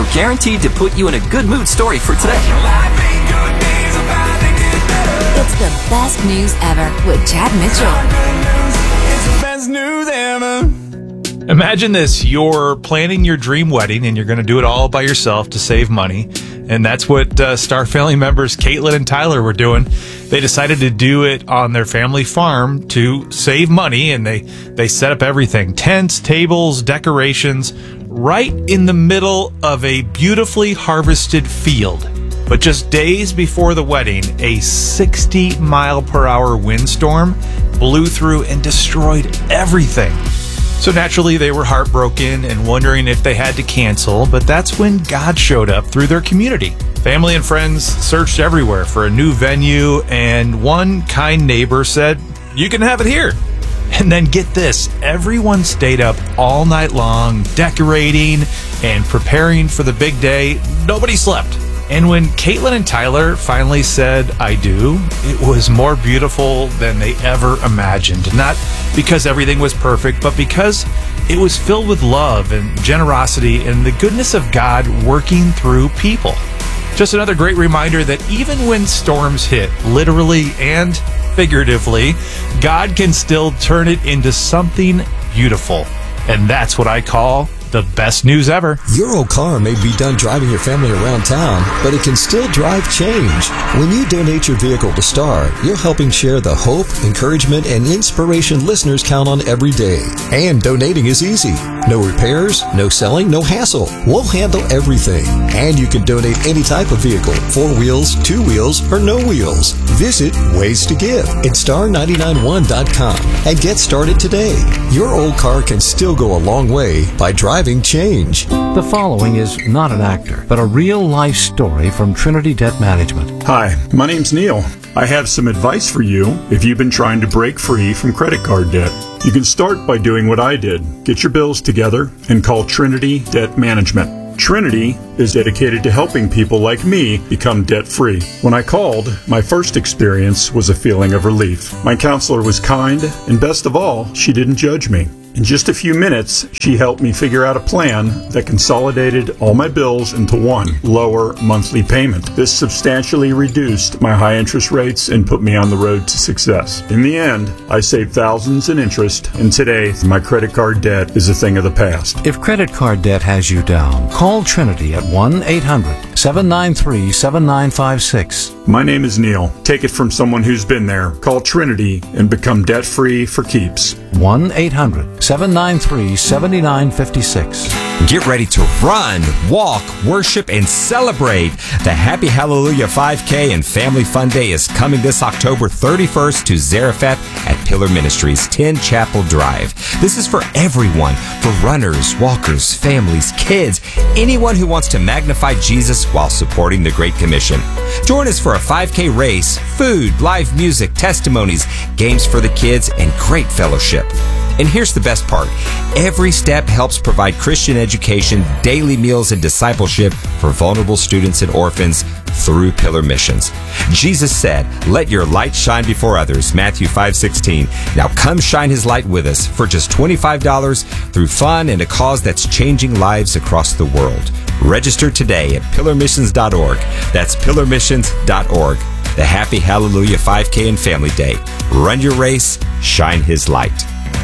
guaranteed to put you in a good mood story for today. It's the best news ever with Chad Mitchell. It's the best news ever. Imagine this. You're planning your dream wedding, and you're going to do it all by yourself to save money. And that's what Star Family members Caitlin and Tyler were doing. They decided to do it on their family farm to save money, and they set up everything. Tents, tables, decorations, right in the middle of a beautifully harvested field. But just days before the wedding, a 60-mile-per-hour windstorm blew through and destroyed everything. So naturally, they were heartbroken and wondering if they had to cancel, but that's when God showed up through their community. Family and friends searched everywhere for a new venue, and one kind neighbor said, "You can have it here." And then get this, everyone stayed up all night long, decorating and preparing for the big day. Nobody slept. And when Caitlin and Tyler finally said, "I do," it was more beautiful than they ever imagined. Not because everything was perfect, but because it was filled with love and generosity and the goodness of God working through people. Just another great reminder that even when storms hit, literally and figuratively, God can still turn it into something beautiful. And that's what I call the best news ever. Your old car may be done driving your family around town, but it can still drive change. When you donate your vehicle to STAR, you're helping share the hope, encouragement, and inspiration listeners count on every day. And donating is easy. No repairs, no selling, no hassle. We'll handle everything. And you can donate any type of vehicle, 4 wheels, 2 wheels, or no wheels. Visit Ways to Give at star991.com and get started today. Your old car can still go a long way by driving change. The following is not an actor, but a real-life story from Trinity Debt Management. Hi, my name's Neil. I have some advice for you if you've been trying to break free from credit card debt. You can start by doing what I did. Get your bills together and call Trinity Debt Management. Trinity is dedicated to helping people like me become debt-free. When I called, my first experience was a feeling of relief. My counselor was kind, and best of all, she didn't judge me. In just a few minutes, she helped me figure out a plan that consolidated all my bills into one lower monthly payment. This substantially reduced my high interest rates and put me on the road to success. In the end, I saved thousands in interest, and today, my credit card debt is a thing of the past. If credit card debt has you down, call Trinity at 1-800-793-7956. My name is Neil. Take it from someone who's been there. Call Trinity and become debt-free for keeps. 1-800-793-7956. Get ready to run, walk, worship, and celebrate. The Happy Hallelujah 5K and Family Fun Day is coming this October 31st to Zarephath at Pillar Ministries, 10 Chapel Drive. This is for everyone, for runners, walkers, families, kids, anyone who wants to magnify Jesus while supporting the Great Commission. Join us for a 5K race, food, live music, testimonies, games for the kids, and great fellowship. And here's the best part. Every step helps provide Christian education, daily meals, and discipleship for vulnerable students and orphans through Pillar Missions. Jesus said, "Let your light shine before others," Matthew 5:16. Now come shine his light with us for just $25 through fun and a cause that's changing lives across the world. Register today at pillarmissions.org. That's pillarmissions.org. The Happy Hallelujah 5K and Family Day. Run your race, shine his light.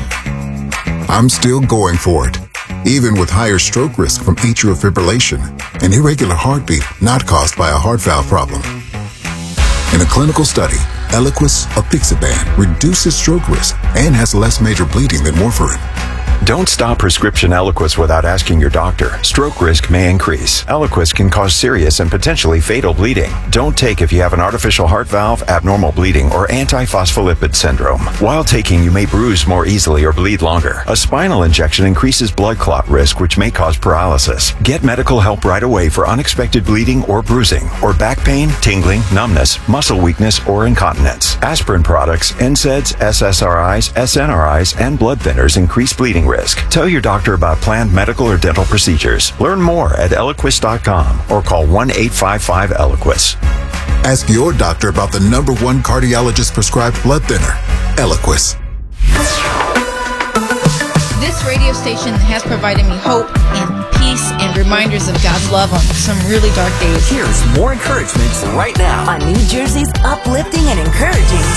I'm still going for it, even with higher stroke risk from atrial fibrillation, an irregular heartbeat not caused by a heart valve problem. In a clinical study, Eliquis apixaban reduces stroke risk and has less major bleeding than warfarin. Don't stop prescription Eliquis without asking your doctor. Stroke risk may increase. Eliquis can cause serious and potentially fatal bleeding. Don't take if you have an artificial heart valve, abnormal bleeding, or antiphospholipid syndrome. While taking, you may bruise more easily or bleed longer. A spinal injection increases blood clot risk, which may cause paralysis. Get medical help right away for unexpected bleeding or bruising, or back pain, tingling, numbness, muscle weakness, or incontinence. Aspirin products, NSAIDs, SSRIs, SNRIs, and blood thinners increase bleeding risk. Tell your doctor about planned medical or dental procedures. Learn more at Eliquis.com or call 1-855-ELIQUIS. Ask your doctor about the #1 cardiologist prescribed blood thinner, Eliquis. This radio station has provided me hope and peace and reminders of God's love on some really dark days. Here's more encouragement right now on New Jersey's uplifting and encouraging